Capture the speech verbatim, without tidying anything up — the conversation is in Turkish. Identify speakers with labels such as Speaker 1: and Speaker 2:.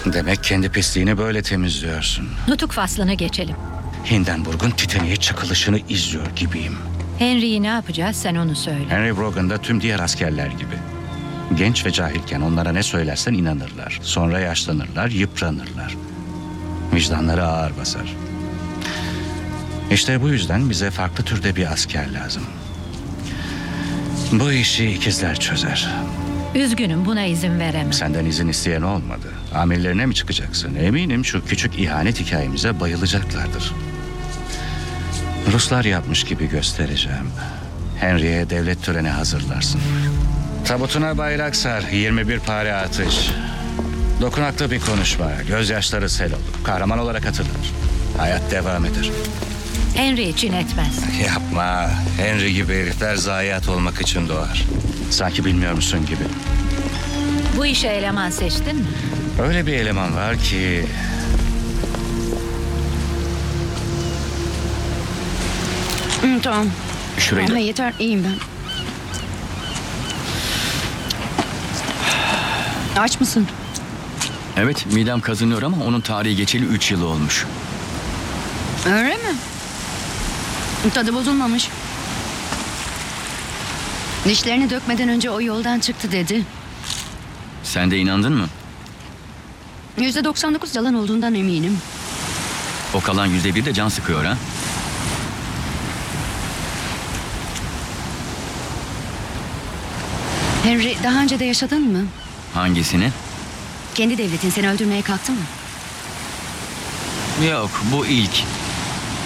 Speaker 1: Demek kendi pisliğini böyle temizliyorsun.
Speaker 2: Nutuk faslına geçelim.
Speaker 1: Hindenburg'un Titaniye çakılışını izliyor gibiyim.
Speaker 2: Henry'yi ne yapacağız, sen onu söyle.
Speaker 1: Henry Brogan da tüm diğer askerler gibi. Genç ve cahilken onlara ne söylersen inanırlar. Sonra yaşlanırlar, yıpranırlar. Vicdanları ağır basar. İşte bu yüzden bize farklı türde bir asker lazım. Bu işi ikizler çözer.
Speaker 2: Üzgünüm, buna izin veremem.
Speaker 1: Senden izin isteyen olmadı. Amirlerine mi çıkacaksın? Eminim şu küçük ihanet hikayemize bayılacaklardır. Ruslar yapmış gibi göstereceğim. Henry'e devlet töreni hazırlarsın. Tabutuna bayrak sar, yirmi bir pare atış. Dokunaklı bir konuşma, gözyaşları sel olur. Kahraman olarak atılır. Hayat devam eder.
Speaker 2: Henry için etmez.
Speaker 1: Yapma. Henry gibi herifler zayiat olmak için doğar. Sanki bilmiyor musun gibi.
Speaker 2: Bu işe eleman seçtin mi?
Speaker 1: Öyle bir eleman var ki...
Speaker 3: Hı, tamam.
Speaker 4: Şurayı da...
Speaker 3: Ha, yeter, iyiyim ben. Aç mısın?
Speaker 4: Evet, midem kazınıyor ama onun tarihi geçeli üç yılı olmuş.
Speaker 3: Öyle mi? Tadı bozulmamış. Dişlerini dökmeden önce o yoldan çıktı dedi.
Speaker 4: Sen de inandın mı?
Speaker 3: Yüzde doksan dokuz yalan olduğundan eminim.
Speaker 4: O kalan yüzde bir de can sıkıyor ha?
Speaker 3: Henry, daha önce de yaşadın mı?
Speaker 4: Hangisini?
Speaker 3: Kendi devletin seni öldürmeye kalktı mı?
Speaker 4: Yok, bu ilk.